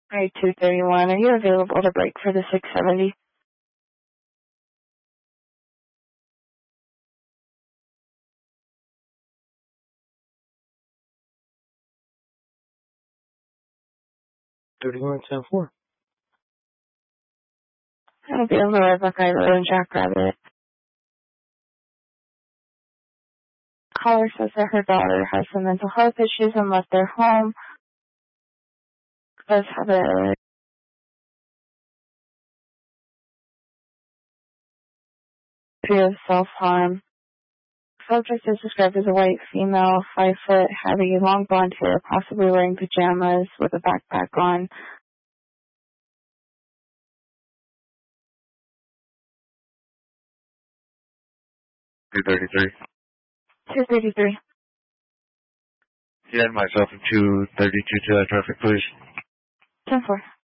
Alright, 231. Are you available to break for the 670? That'll be on the Red Buckeye Road in Jackrabbit. Caller says that her daughter has some mental health issues and left their home. Does have a history of self-harm. Subject is described as a white female, 5 foot, having long blonde hair, possibly wearing pajamas with a backpack on. Two 233. Yeah, myself in 232 to that traffic, please. 10-4.